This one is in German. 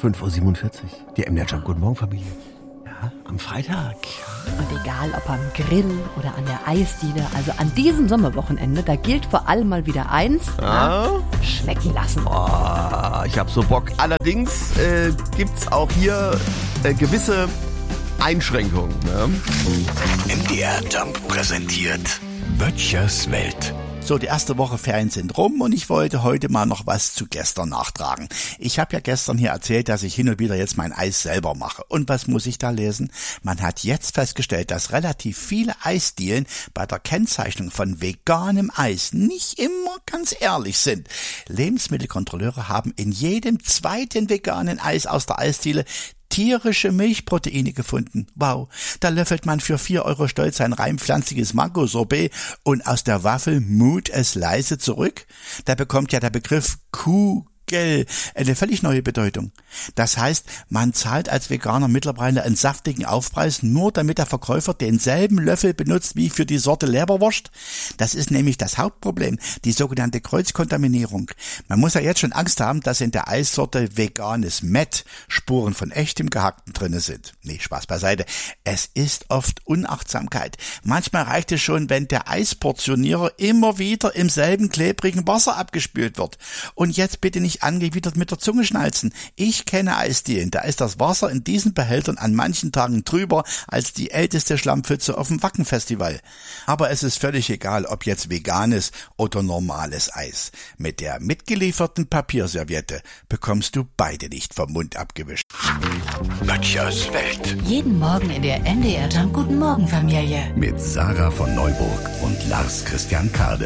5:47 Uhr. Die MDR Jump. Guten Morgen, Familie. Ja, am Freitag. Und egal ob am Grill oder an der Eisdiele, also an diesem Sommerwochenende, da gilt vor allem mal wieder eins, schmecken lassen. Oh, ich hab so Bock. Allerdings gibt's auch hier gewisse Einschränkungen. Ne? MDR Jump präsentiert Böttchers Welt. So, die erste Woche Ferien sind rum und ich wollte heute mal noch was zu gestern nachtragen. Ich habe ja gestern hier erzählt, dass ich hin und wieder jetzt mein Eis selber mache. Und was muss ich da lesen? Man hat jetzt festgestellt, dass relativ viele Eisdielen bei der Kennzeichnung von veganem Eis nicht immer ganz ehrlich sind. Lebensmittelkontrolleure haben in jedem zweiten veganen Eis aus der Eisdiele tierische Milchproteine gefunden. Wow, da löffelt man für 4 Euro stolz ein rein pflanzliches Mango-Sorbet und aus der Waffel mut es leise zurück. Da bekommt ja der Begriff eine völlig neue Bedeutung. Das heißt, man zahlt als Veganer mittlerweile einen saftigen Aufpreis, nur damit der Verkäufer denselben Löffel benutzt wie für die Sorte Leberwurst. Das ist nämlich das Hauptproblem, die sogenannte Kreuzkontaminierung. Man muss ja jetzt schon Angst haben, dass in der Eissorte veganes Met Spuren von echtem Gehackten drinne sind. Nee, Spaß beiseite. Es ist oft Unachtsamkeit. Manchmal reicht es schon, wenn der Eisportionierer immer wieder im selben klebrigen Wasser abgespült wird. Und jetzt bitte nicht angewidert mit der Zunge schnalzen. Ich kenne Eisdielen, da ist das Wasser in diesen Behältern an manchen Tagen trüber als die älteste Schlammpfütze auf dem Wackenfestival. Aber es ist völlig egal, ob jetzt veganes oder normales Eis. Mit der mitgelieferten Papierserviette bekommst du beide nicht vom Mund abgewischt. Böttchers Welt. Jeden Morgen in der MDR Jump. Guten Morgen, Familie. Mit Sarah von Neuburg und Lars Christian Kade.